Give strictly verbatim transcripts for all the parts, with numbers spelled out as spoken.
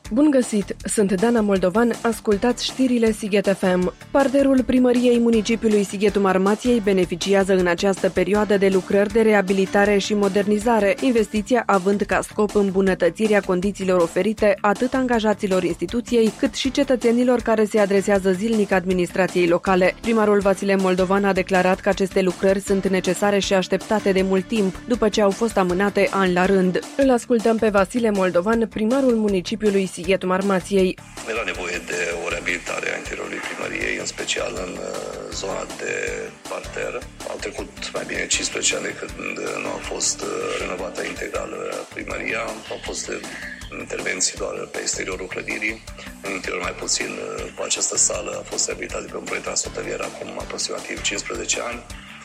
Bun găsit! Sunt Dana Moldovan, ascultați știrile Sighet F M. Parterul primăriei municipiului Sighetul Marmației beneficiază în această perioadă de lucrări de reabilitare și modernizare, investiția având ca scop îmbunătățirea condițiilor oferite atât angajaților instituției, cât și cetățenilor care se adresează zilnic administrației locale. Primarul Vasile Moldovan a declarat că aceste lucrări sunt necesare și așteptate de mult timp, după ce au fost amânate an la rând. Îl ascultăm pe Vasile Moldovan, primarul municipiului Sighetul Marmației. Era nevoie de o reabilitare a interiorului primăriei, în special în zona de parter. Au trecut mai bine cincisprezece ani de când nu a fost renovată integral primăria. Au fost intervenții doar pe exteriorul clădirii, în interior mai puțin. Cu această sală a fost reabilitată de pe un proiect transfrontalier acum aproximativ cincisprezece ani.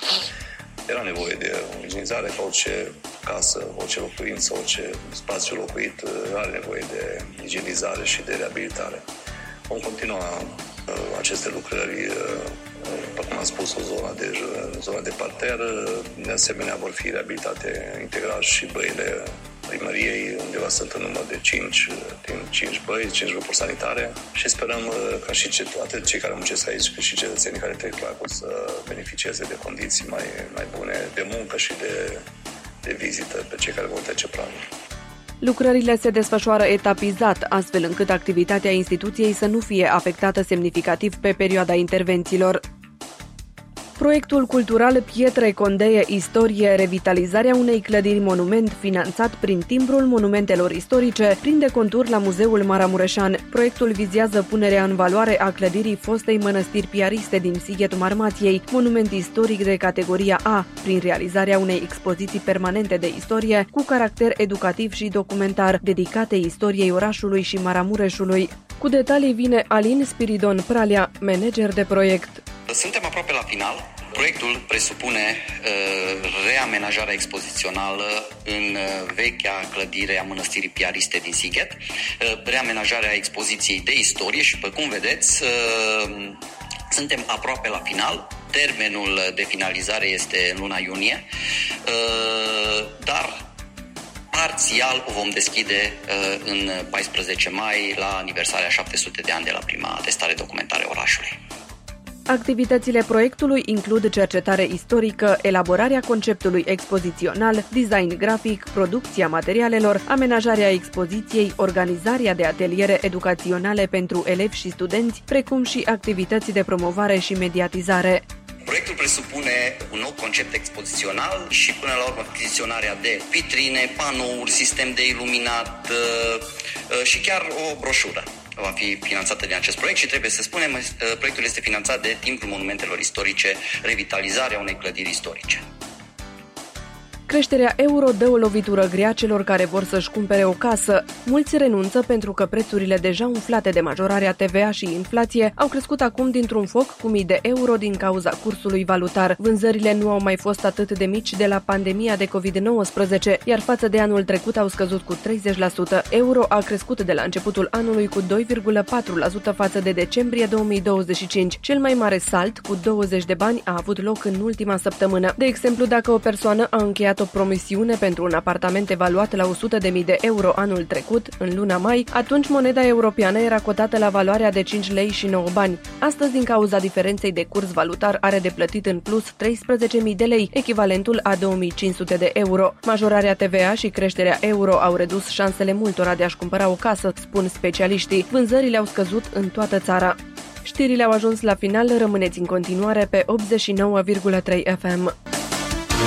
Era nevoie de o igienizare, ca orice casă, orice locuință, orice spațiu locuit are nevoie de igienizare și de reabilitare. Vom continua uh, aceste lucrări, uh, după cum am spus, în zona de, în zona de parter. De asemenea, vor fi reabilitate integral și băile primăriei, undeva sunt în număr de cinci, cinci băi, cinci grupuri sanitare și sperăm ca și ce, atât cei care muncesc aici, cât și cetățenii care trec la acolo să beneficieze de condiții mai, mai bune de muncă și de, de vizită pe cei care vor trece planul. Lucrările se desfășoară etapizat, astfel încât activitatea instituției să nu fie afectată semnificativ pe perioada intervențiilor. Proiectul cultural Pietre Condeie Istorie, revitalizarea unei clădiri monument, finanțat prin timbrul monumentelor istorice, prinde contur la Muzeul Maramureșan. Proiectul vizează punerea în valoare a clădirii fostei mănăstiri piariste din Sighetul Marmației, monument istoric de categoria A, prin realizarea unei expoziții permanente de istorie cu caracter educativ și documentar, dedicate istoriei orașului și Maramureșului. Cu detalii vine Alin Spiridon Pralea, manager de proiect. Suntem aproape la final. Proiectul presupune uh, reamenajarea expozițională în uh, vechea clădire a mănăstirii piariste din Sighet, uh, reamenajarea expoziției de istorie și, pe cum vedeți, uh, suntem aproape la final. Termenul de finalizare este în luna iunie, uh, dar parțial o vom deschide uh, în paisprezece mai la aniversarea șapte sute de ani de la prima atestare documentare orașului. Activitățile proiectului includ cercetare istorică, elaborarea conceptului expozițional, design grafic, producția materialelor, amenajarea expoziției, organizarea de ateliere educaționale pentru elevi și studenți, precum și activități de promovare și mediatizare. Proiectul presupune un nou concept expozițional și până la urmă achiziționarea de vitrine, panouri, sistem de iluminat și chiar o broșură va fi finanțată din acest proiect și trebuie să spunem, proiectul este finanțat de Timbrul Monumentelor Istorice, revitalizarea unei clădiri istorice. Creșterea euro dă o lovitură grea celor care vor să-și cumpere o casă. Mulți renunță pentru că prețurile deja umflate de majorarea T V A și inflație au crescut acum dintr-un foc cu mii de euro din cauza cursului valutar. Vânzările nu au mai fost atât de mici de la pandemia de covid nouăsprezece, iar față de anul trecut au scăzut cu treizeci la sută. Euro a crescut de la începutul anului cu doi virgulă patru la sută față de decembrie două mii douăzeci și cinci. Cel mai mare salt, cu douăzeci de bani, a avut loc în ultima săptămână. De exemplu, dacă o persoană a încheiat o promisiune pentru un apartament evaluat la o sută de mii de euro anul trecut, în luna mai, atunci moneda europeană era cotată la valoarea de cinci lei și nouă bani. Astăzi, din cauza diferenței de curs valutar, are de plătit în plus treisprezece mii de lei, echivalentul a două mii cinci sute de euro. Majorarea T V A și creșterea euro au redus șansele multora de a-și cumpăra o casă, spun specialiștii. Vânzările au scăzut în toată țara. Știrile au ajuns la final, rămâneți în continuare pe optzeci și nouă virgulă trei F M.